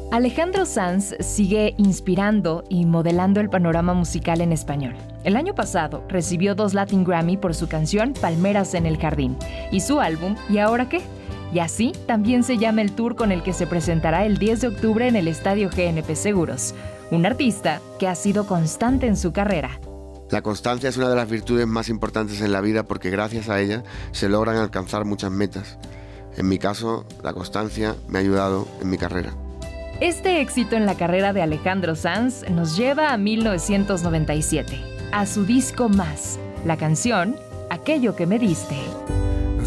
Alejandro Sanz sigue inspirando y modelando el panorama musical en español. El año pasado recibió 2 Latin Grammy por su canción Palmeras en el Jardín y su álbum ¿Y ahora qué? Y así también se llama el tour con el que se presentará el 10 de octubre en el Estadio GNP Seguros. Un artista que ha sido constante en su carrera. La constancia es una de las virtudes más importantes en la vida porque gracias a ella se logran alcanzar muchas metas. En mi caso, la constancia me ha ayudado en mi carrera. Este éxito en la carrera de Alejandro Sanz nos lleva a 1997, a su disco Más, la canción Aquello que me diste.